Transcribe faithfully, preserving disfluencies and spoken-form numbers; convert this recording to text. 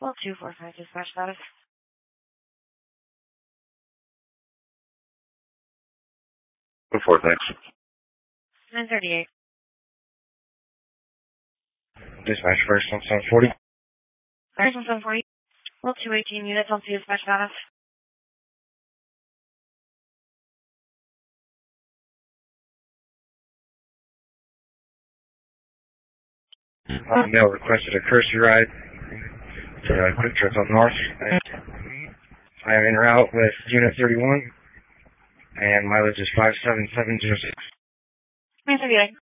Well, two four five dispatch status. Four, thanks. nine thirty-eight. Dispatch first on seven forty. First on seven forty. Well, two eighteen units on C dispatch status. Uh, Mail requested a courtesy ride to uh, Quick Trip up north. I am en route with Unit thirty-one, and mileage is five seven seven zero six. nine thirty-eight.